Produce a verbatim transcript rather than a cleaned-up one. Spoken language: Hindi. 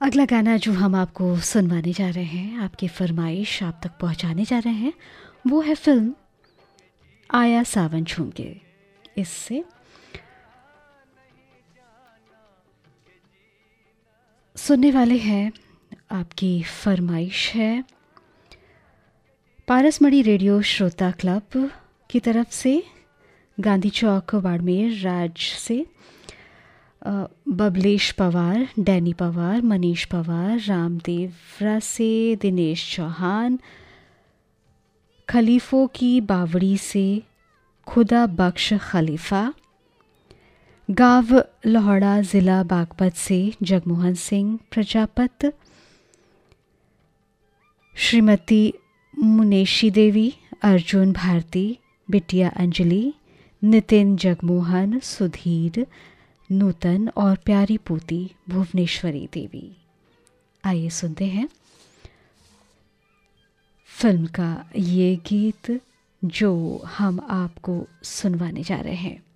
अगला गाना जो हम आपको सुनवाने जा रहे हैं, आपकी फरमाइश आप तक पहुंचाने जा रहे हैं, वो है फिल्म आया सावन झूम के। इससे सुनने वाले हैं, आपकी फरमाइश है पारसमढ़ी रेडियो श्रोता क्लब की तरफ से, गांधी चौक बाड़मेर राज्य से बबलेश पवार, डैनी पवार, मनीष पवार, रामदेवरा से दिनेश चौहान, खलीफों की बावड़ी से खुदा बख्श खलीफा, गांव लोहड़ा ज़िला बागपत से जगमोहन सिंह प्रजापत, श्रीमती मुनेशी देवी, अर्जुन भारती, बिटिया अंजलि, नितिन जगमोहन, सुधीर, नूतन और प्यारी पोती भुवनेश्वरी देवी। आइए सुनते हैं फिल्म का ये गीत जो हम आपको सुनवाने जा रहे हैं।